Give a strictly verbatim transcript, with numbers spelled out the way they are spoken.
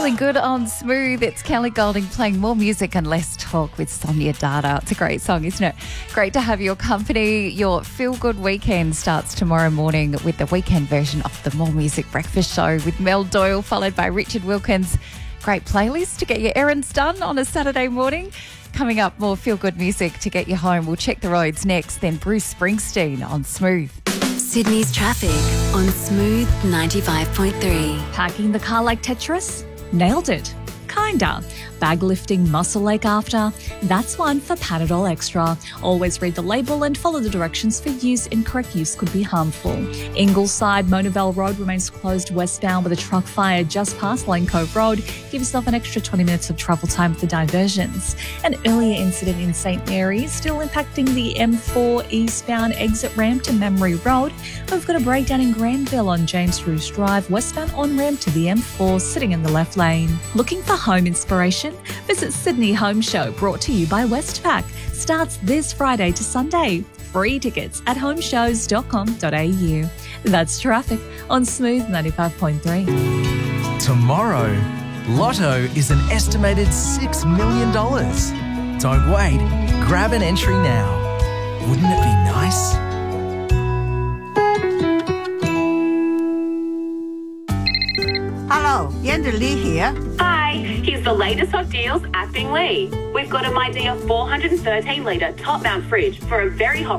Feeling good on Smooth. It's Kelly Golding playing more music and less talk with Sonia Dada. It's a great song, isn't it? Great to have your company. Your Feel Good Weekend starts tomorrow morning with the weekend version of the More Music Breakfast Show with Mel Doyle, followed by Richard Wilkins. Great playlist to get your errands done on a Saturday morning. Coming up, more Feel Good music to get you home. We'll check the roads next. Then Bruce Springsteen on Smooth. Sydney's traffic on Smooth ninety-five point three. Packing the car like Tetris? Nailed it. Kinda. Bag lifting muscle ache after? That's one for Panadol Extra. Always read the label and follow the directions for use. Incorrect use could be harmful. Ingleside Monavale Road remains closed westbound with a truck fire just past Lane Cove Road. Give yourself an extra twenty minutes of travel time for diversions. An earlier incident in St Mary's still impacting the M four eastbound exit ramp to Memory Road. We've got a breakdown in Granville on James Roos Drive, westbound on ramp to the M four, sitting in the left lane. Looking for home inspiration? Visit Sydney Home Show, brought to you by Westpac. Starts this Friday to Sunday. Free tickets at homeshows dot com dot a u. That's traffic on Smooth ninety-five point three. Tomorrow, Lotto is an estimated six million dollars. Don't wait. Grab an entry now. Wouldn't it be nice? Hello, Yander Lee here. Hi, here's the latest hot deals at Bing Lee. We've got a My Dear four hundred thirteen litre top mount fridge for a very hot